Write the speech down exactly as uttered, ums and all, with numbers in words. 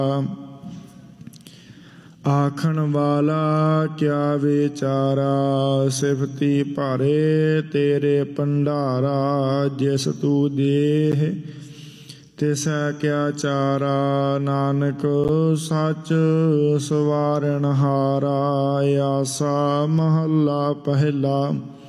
ਆਖਣ ਵਾਲਾ ਕਿਆ ਵਿਚਾਰਾ, ਸਿਫਤੀ ਭਾਰੇ ਤੇਰੇ ਭੰਡਾਰਾ। ਜਿਸ ਤੂੰ ਦੇਹ ਤਿਸੈ ਕਿਆ ਚਾਰਾ, ਨਾਨਕ ਸੱਚ ਸਵਾਰਨਹਾਰਾ। ਆਸਾ ਮਹੱਲਾ ਪਹਿਲਾ।